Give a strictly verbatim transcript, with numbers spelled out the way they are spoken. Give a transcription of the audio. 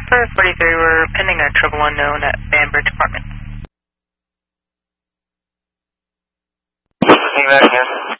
for forty-three, we're pending a trouble unknown at Banbridge Apartments. Repeat that again.